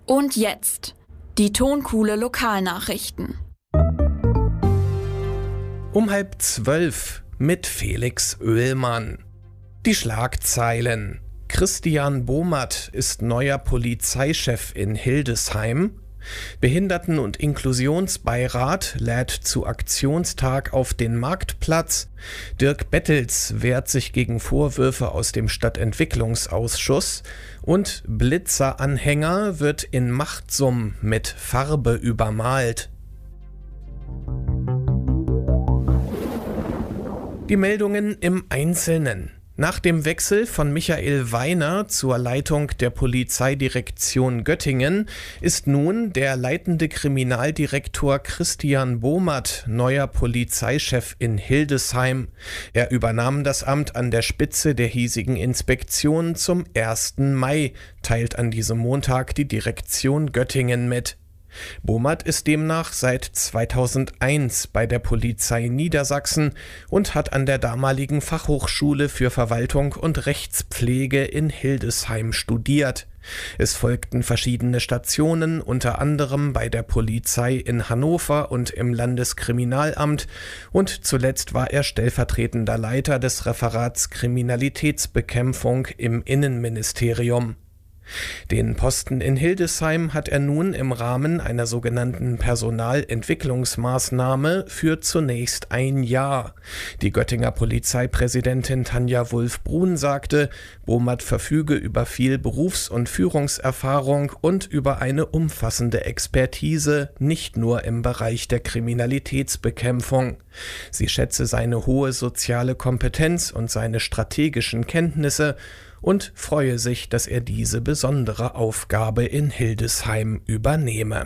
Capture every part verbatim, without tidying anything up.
Und jetzt die Tonkuhle Lokalnachrichten. Um halb zwölf mit Felix Oehlmann. Die Schlagzeilen: Christian Bohmert ist neuer Polizeichef in Hildesheim. Behinderten- und Inklusionsbeirat lädt zu Aktionstag auf den Marktplatz. Dirk Bettels wehrt sich gegen Vorwürfe aus dem Stadtentwicklungsausschuss. Und Blitzer-Anhänger wird in Machtsum mit Farbe übermalt. Die Meldungen im Einzelnen. Nach dem Wechsel von Michael Weiner zur Leitung der Polizeidirektion Göttingen ist nun der leitende Kriminaldirektor Christian Bohmert neuer Polizeichef in Hildesheim. Er übernahm das Amt an der Spitze der hiesigen Inspektion zum ersten Mai, teilt an diesem Montag die Direktion Göttingen mit. Bohmert ist demnach seit zweitausendeins bei der Polizei Niedersachsen und hat an der damaligen Fachhochschule für Verwaltung und Rechtspflege in Hildesheim studiert. Es folgten verschiedene Stationen, unter anderem bei der Polizei in Hannover und im Landeskriminalamt, und zuletzt war er stellvertretender Leiter des Referats Kriminalitätsbekämpfung im Innenministerium. Den Posten in Hildesheim hat er nun im Rahmen einer sogenannten Personalentwicklungsmaßnahme für zunächst ein Jahr. Die Göttinger Polizeipräsidentin Tanja Wulff-Brun sagte, Bohmert verfüge über viel Berufs- und Führungserfahrung und über eine umfassende Expertise, nicht nur im Bereich der Kriminalitätsbekämpfung. Sie schätze seine hohe soziale Kompetenz und seine strategischen Kenntnisse und freue sich, dass er diese besondere Aufgabe in Hildesheim übernehme.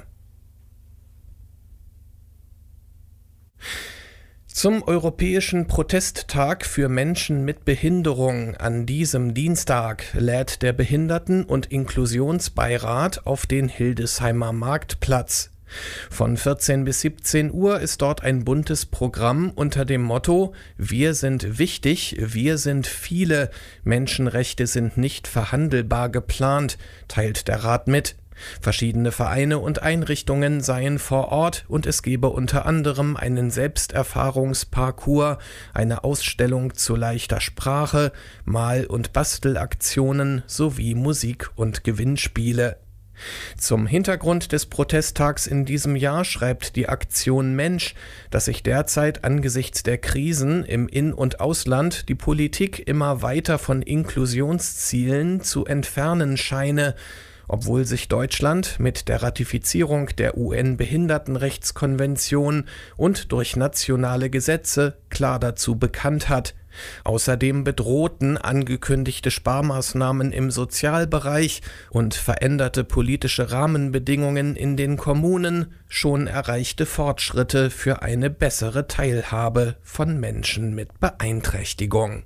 Zum Europäischen Protesttag für Menschen mit Behinderung an diesem Dienstag lädt der Behinderten- und Inklusionsbeirat auf den Hildesheimer Marktplatz. Von vierzehn bis siebzehn Uhr ist dort ein buntes Programm unter dem Motto „Wir sind wichtig, wir sind viele, Menschenrechte sind nicht verhandelbar geplant“, teilt der Rat mit. Verschiedene Vereine und Einrichtungen seien vor Ort und es gebe unter anderem einen Selbsterfahrungsparcours, eine Ausstellung zu leichter Sprache, Mal- und Bastelaktionen sowie Musik- und Gewinnspiele. Zum Hintergrund des Protesttags in diesem Jahr schreibt die Aktion Mensch, dass sich derzeit angesichts der Krisen im In- und Ausland die Politik immer weiter von Inklusionszielen zu entfernen scheine. Obwohl sich Deutschland mit der Ratifizierung der U N-Behindertenrechtskonvention und durch nationale Gesetze klar dazu bekannt hat. Außerdem bedrohten angekündigte Sparmaßnahmen im Sozialbereich und veränderte politische Rahmenbedingungen in den Kommunen schon erreichte Fortschritte für eine bessere Teilhabe von Menschen mit Beeinträchtigung.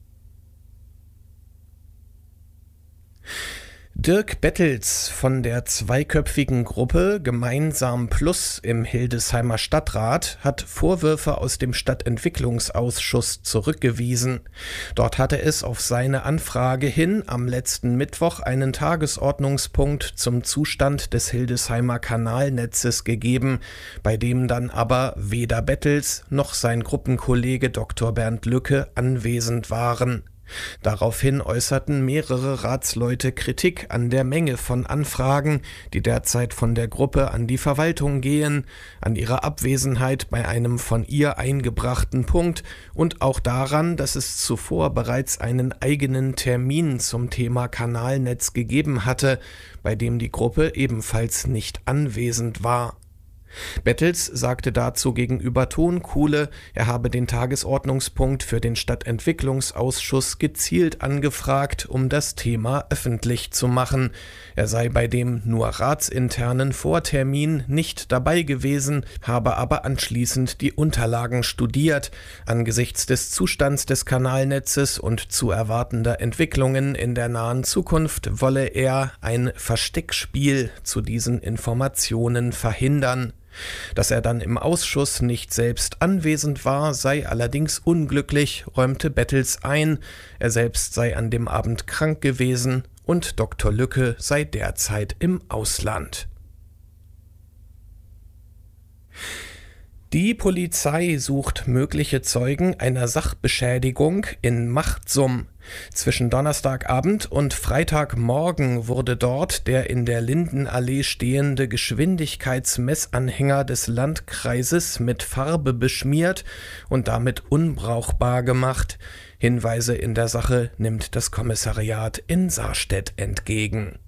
Dirk Bettels von der zweiköpfigen Gruppe Gemeinsam Plus im Hildesheimer Stadtrat hat Vorwürfe aus dem Stadtentwicklungsausschuss zurückgewiesen. Dort hatte es auf seine Anfrage hin am letzten Mittwoch einen Tagesordnungspunkt zum Zustand des Hildesheimer Kanalnetzes gegeben, bei dem dann aber weder Bettels noch sein Gruppenkollege Doktor Bernd Lücke anwesend waren. Daraufhin äußerten mehrere Ratsleute Kritik an der Menge von Anfragen, die derzeit von der Gruppe an die Verwaltung gehen, an ihrer Abwesenheit bei einem von ihr eingebrachten Punkt und auch daran, dass es zuvor bereits einen eigenen Termin zum Thema Kanalnetz gegeben hatte, bei dem die Gruppe ebenfalls nicht anwesend war. Bettels sagte dazu gegenüber Tonkuhle, er habe den Tagesordnungspunkt für den Stadtentwicklungsausschuss gezielt angefragt, um das Thema öffentlich zu machen. Er sei bei dem nur ratsinternen Vortermin nicht dabei gewesen, habe aber anschließend die Unterlagen studiert. Angesichts des Zustands des Kanalnetzes und zu erwartender Entwicklungen in der nahen Zukunft wolle er ein Versteckspiel zu diesen Informationen verhindern. Dass er dann im Ausschuss nicht selbst anwesend war, sei allerdings unglücklich, räumte Bettels ein. Er selbst sei an dem Abend krank gewesen und Doktor Lücke sei derzeit im Ausland. Die Polizei sucht mögliche Zeugen einer Sachbeschädigung in Machtsum. Zwischen Donnerstagabend und Freitagmorgen wurde dort der in der Lindenallee stehende Geschwindigkeitsmessanhänger des Landkreises mit Farbe beschmiert und damit unbrauchbar gemacht. Hinweise in der Sache nimmt das Kommissariat in Sarstedt entgegen.